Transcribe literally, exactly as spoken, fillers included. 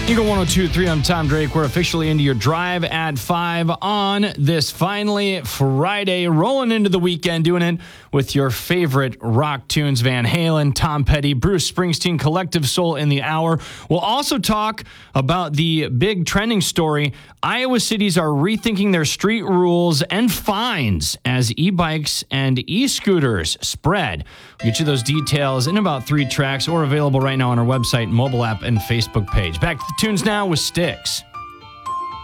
Eagle one oh two point three, I'm Tom Drake. We're officially into your drive at five on this finally Friday, rolling into the weekend, doing it with your favorite rock tunes, Van Halen, Tom Petty, Bruce Springsteen, Collective Soul in the hour. We'll also talk about the big trending story. Iowa cities are rethinking their street rules and fines as e-bikes and e-scooters spread. We'll get you those details in about three tracks or available right now on our website, mobile app, and Facebook page. Back to the tunes now with Styx.